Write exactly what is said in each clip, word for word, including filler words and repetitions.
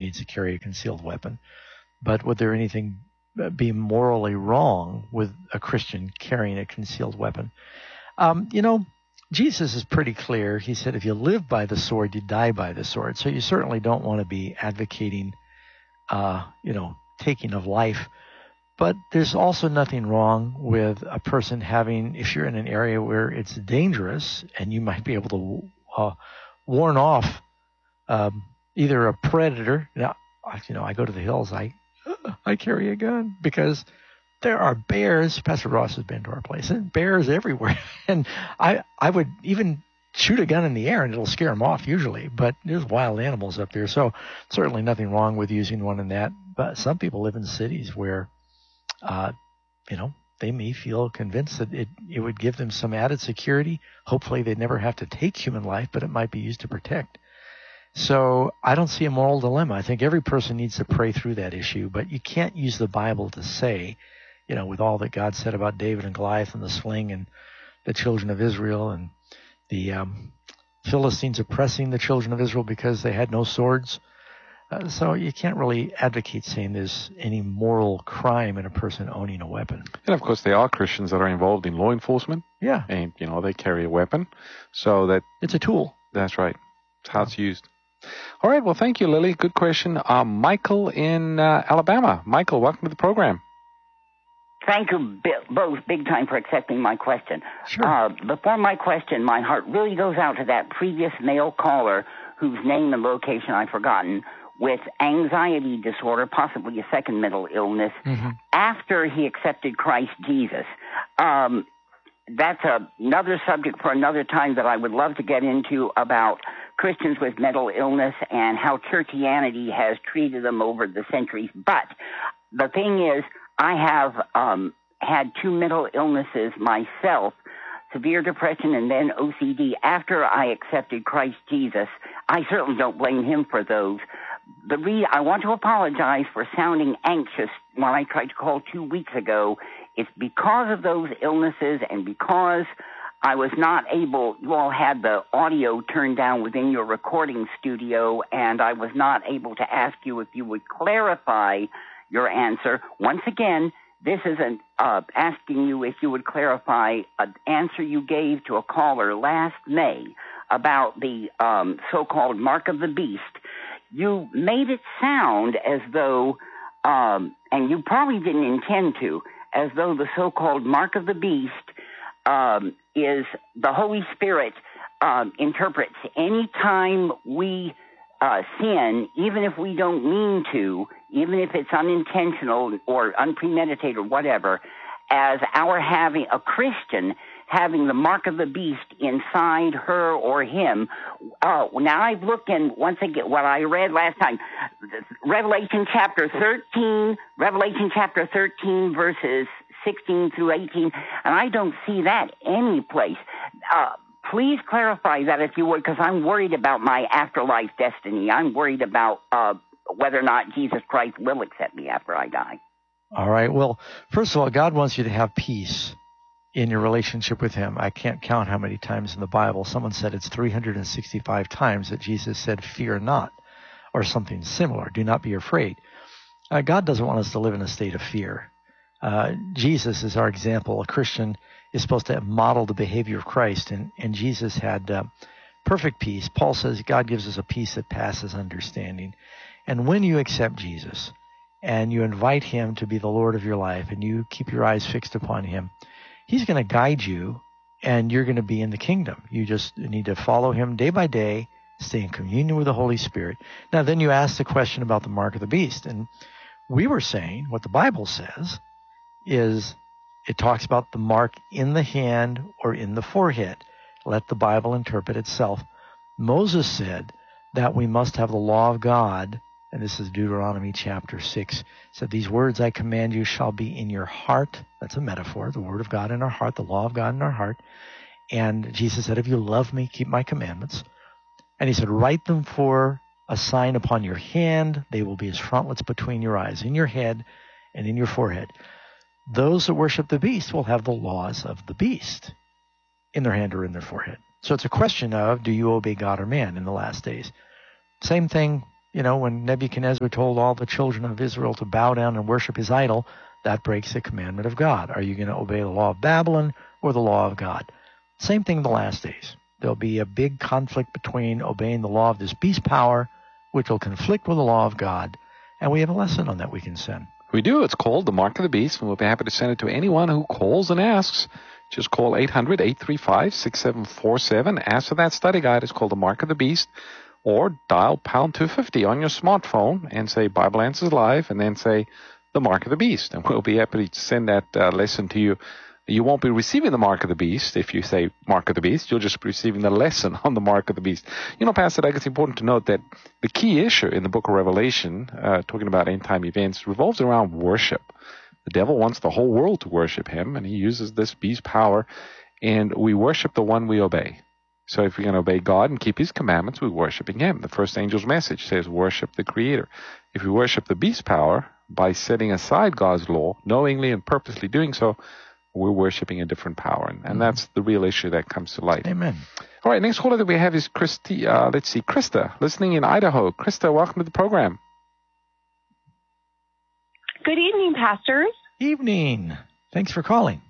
needs to carry a concealed weapon. But would there anything be morally wrong with a Christian carrying a concealed weapon? Um, you know, Jesus is pretty clear. He said, if you live by the sword, you die by the sword. So you certainly don't want to be advocating, uh, you know, taking of life. But there's also nothing wrong with a person having, if you're in an area where it's dangerous and you might be able to uh, warn off um, either a predator. Now, you know, I go to the hills, I I carry a gun because there are bears. Pastor Ross has been to our place, and bears everywhere. And I I would even shoot a gun in the air, and it'll scare them off usually. But there's wild animals up there, so certainly nothing wrong with using one in that. But some people live in cities where, uh, you know, they may feel convinced that it, it would give them some added security. Hopefully they'd never have to take human life, but it might be used to protect. So I don't see a moral dilemma. I think every person needs to pray through that issue, but you can't use the Bible to say, you know, with all that God said about David and Goliath and the sling and the children of Israel and the um, Philistines oppressing the children of Israel because they had no swords. Uh, so you can't really advocate saying there's any moral crime in a person owning a weapon. And, of course, there are Christians that are involved in law enforcement. Yeah. And, you know, they carry a weapon. So that... It's a tool. That's right. It's how it's used. All right. Well, thank you, Lily. Good question. Uh, Michael in uh, Alabama. Michael, welcome to the program. Thank you both big time for accepting my question. Sure. Uh, before my question, my heart really goes out to that previous male caller whose name and location I've forgotten, with anxiety disorder, possibly a second mental illness, mm-hmm. after he accepted Christ Jesus. Um, that's a, another subject for another time that I would love to get into about Christians with mental illness and how churchianity has treated them over the centuries. But the thing is, I have um, had two mental illnesses myself, severe depression and then O C D, after I accepted Christ Jesus. I certainly don't blame him for those. The re- I want to apologize for sounding anxious when I tried to call two weeks ago. It's because of those illnesses and because I was not able, you all had the audio turned down within your recording studio, and I was not able to ask you if you would clarify your answer. Once again, this isn't uh, asking you if you would clarify an answer you gave to a caller last May about the um, so-called mark of the beast. You made it sound as though, um, and you probably didn't intend to, as though the so-called mark of the beast um, is the Holy Spirit um, interprets any time we uh, sin, even if we don't mean to, even if it's unintentional or unpremeditated or whatever, as our having a Christian having the mark of the beast inside her or him. Oh, now I've looked in, once again, what I read last time, Revelation chapter thirteen, Revelation chapter thirteen, verses sixteen through eighteen, and I don't see that any place. Uh, please clarify that if you would, because I'm worried about my afterlife destiny. I'm worried about uh, whether or not Jesus Christ will accept me after I die. All right. Well, first of all, God wants you to have peace in your relationship with him. I can't count how many times in the Bible. Someone said it's three hundred sixty-five times that Jesus said, fear not, or something similar. Do not be afraid. Uh, God doesn't want us to live in a state of fear. Uh, Jesus is our example. A Christian is supposed to model the behavior of Christ, and, and Jesus had uh, perfect peace. Paul says God gives us a peace that passes understanding. And when you accept Jesus and you invite him to be the Lord of your life and you keep your eyes fixed upon him, he's going to guide you, and you're going to be in the kingdom. You just need to follow him day by day, stay in communion with the Holy Spirit. Now, then you ask the question about the mark of the beast. And we were saying what the Bible says is it talks about the mark in the hand or in the forehead. Let the Bible interpret itself. Moses said that we must have the law of God, and this is Deuteronomy chapter six, said, these words I command you shall be in your heart. That's a metaphor, the word of God in our heart, the law of God in our heart. And Jesus said, if you love me, keep my commandments. And he said, write them for a sign upon your hand. They will be as frontlets between your eyes, in your head and in your forehead. Those that worship the beast will have the laws of the beast in their hand or in their forehead. So it's a question of, do you obey God or man in the last days? Same thing You know, when Nebuchadnezzar told all the children of Israel to bow down and worship his idol, that breaks the commandment of God. Are you going to obey the law of Babylon or the law of God? Same thing in the last days. There'll be a big conflict between obeying the law of this beast power, which will conflict with the law of God. And we have a lesson on that we can send. We do. It's called The Mark of the Beast, and we'll be happy to send it to anyone who calls and asks. Just call eight hundred, eight three five, six seven four seven. Ask for that study guide. It's called The Mark of the Beast. Or dial pound two fifty on your smartphone and say Bible Answers Live, and then say The Mark of the Beast. And we'll be happy to send that uh, lesson to you. You won't be receiving the Mark of the Beast if you say Mark of the Beast. You'll just be receiving the lesson on the Mark of the Beast. You know, Pastor Doug, it's important to note that the key issue in the book of Revelation, uh, talking about end-time events, revolves around worship. The devil wants the whole world to worship him, and he uses this beast power, and we worship the one we obey. So if we're going to obey God and keep his commandments, we're worshiping him. The first angel's message says worship the Creator. If we worship the beast power by setting aside God's law, knowingly and purposely doing so, we're worshiping a different power. And, and that's the real issue that comes to light. Amen. All right, next caller that we have is Christy, uh, let's see, Krista, listening in Idaho. Krista, welcome to the program. Good evening, pastors. Evening. Thanks for calling.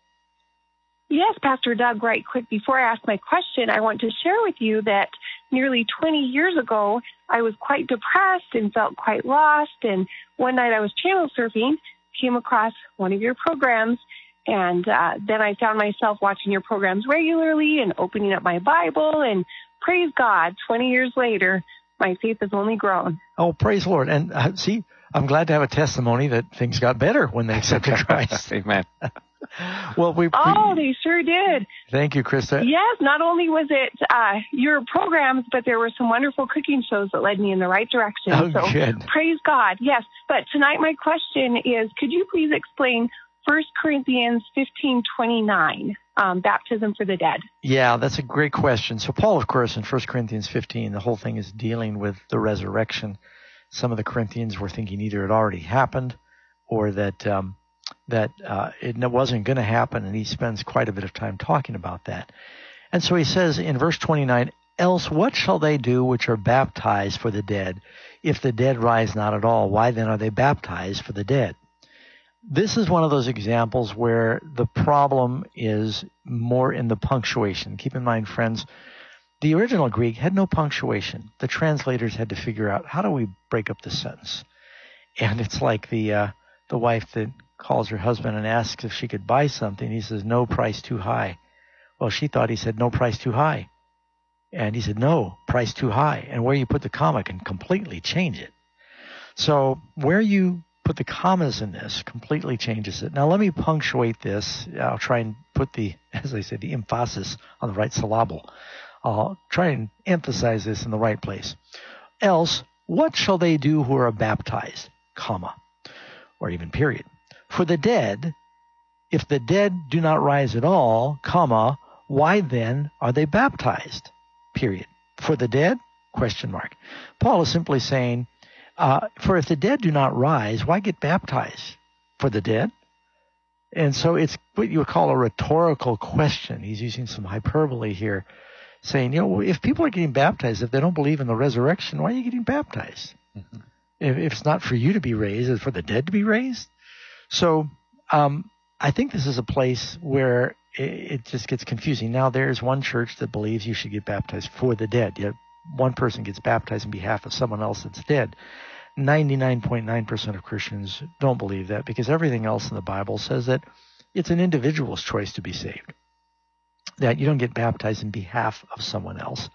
Yes, Pastor Doug, right quick, before I ask my question, I want to share with you that nearly twenty years ago, I was quite depressed and felt quite lost. And one night I was channel surfing, came across one of your programs, and uh, then I found myself watching your programs regularly and opening up my Bible. And praise God, twenty years later, my faith has only grown. Oh, praise the Lord. And uh, see, I'm glad to have a testimony that things got better when they accepted Christ. Amen. Well, we, we Oh, they sure did. Thank you, Krista. Yes, not only was it uh, your programs, but there were some wonderful cooking shows that led me in the right direction. Oh, so good. Praise God. Yes, but tonight my question is, could you please explain First Corinthians fifteen twenty-nine, um, baptism for the dead? Yeah, that's a great question. So Paul, of course, in First Corinthians fifteen, the whole thing is dealing with the resurrection. Some of the Corinthians were thinking either it already happened or that um, that uh, it wasn't going to happen, and he spends quite a bit of time talking about that. And so he says in verse twenty-nine, else what shall they do which are baptized for the dead? If the dead rise not at all, why then are they baptized for the dead? This is one of those examples where the problem is more in the punctuation. Keep in mind, friends, the original Greek had no punctuation. The translators had to figure out, how do we break up the sentence? And it's like the uh, the wife that calls her husband and asks if she could buy something. He says, no price too high. Well, she thought he said, no price too high. And he said, no, price too high. And where you put the comma can completely change it. So where you put the commas in this completely changes it. Now let me punctuate this. I'll try and put the, as I said, the emphasis on the right syllable. I'll try and emphasize this in the right place. Else, what shall they do who are baptized, comma, or even period? For the dead, if the dead do not rise at all, comma, why then are they baptized, period? For the dead, question mark. Paul is simply saying, uh, for if the dead do not rise, why get baptized? For the dead? And so it's what you would call a rhetorical question. He's using some hyperbole here, saying, you know, if people are getting baptized, if they don't believe in the resurrection, why are you getting baptized? Mm-hmm. If, if it's not for you to be raised, it's for the dead to be raised. So um, I think this is a place where it, it just gets confusing. Now, there's one church that believes you should get baptized for the dead, yet one person gets baptized on behalf of someone else that's dead. ninety-nine point nine percent of Christians don't believe that, because everything else in the Bible says that it's an individual's choice to be saved, that you don't get baptized in behalf of someone else.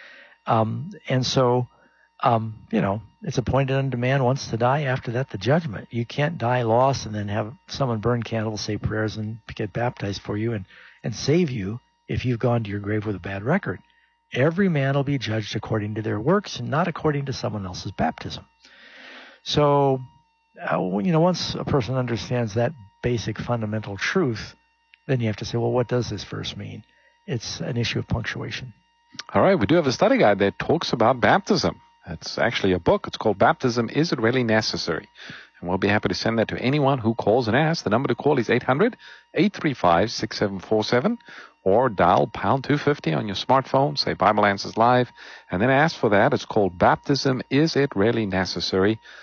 Um, and so, um, you know, it's appointed unto man once to die, after that the judgment. You can't die lost and then have someone burn candles, say prayers, and get baptized for you and, and save you if you've gone to your grave with a bad record. Every man will be judged according to their works and not according to someone else's baptism. So, uh, you know, once a person understands that basic fundamental truth, then you have to say, well, what does this verse mean? It's an issue of punctuation. All right, we do have a study guide that talks about baptism. It's actually a book. It's called Baptism, Is It Really Necessary? And we'll be happy to send that to anyone who calls and asks. The number to call is eight hundred, eight three five, six seven four seven, or dial pound two fifty on your smartphone, say Bible Answers Live, and then ask for that. It's called Baptism, Is It Really Necessary?